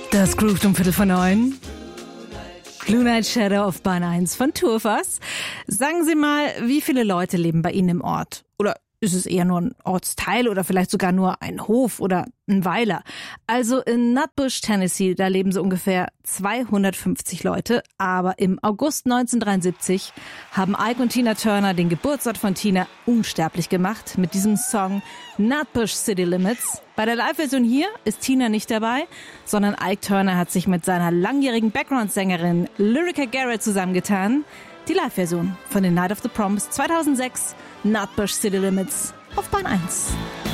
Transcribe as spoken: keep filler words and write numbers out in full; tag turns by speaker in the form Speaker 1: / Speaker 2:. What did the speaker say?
Speaker 1: Das groovt um Viertel vor neun. Blue Night Shadow auf Bahn eins von Turfas. Sagen Sie mal, wie viele Leute leben bei Ihnen im Ort? Oder ist es eher nur ein Ortsteil oder vielleicht sogar nur ein Hof oder ein Weiler? Also in Nutbush, Tennessee, da leben so ungefähr zweihundertfünfzig Leute. Aber im August neunzehnhundertdreiundsiebzig haben Ike und Tina Turner den Geburtsort von Tina unsterblich gemacht mit diesem Song Nutbush City Limits. Bei der Live-Version hier ist Tina nicht dabei, sondern Ike Turner hat sich mit seiner langjährigen Background-Sängerin Lyrica Garrett zusammengetan. Die Live-Version von The Night of the Proms zweitausendsechs, Nutbush City Limits auf Bahn eins.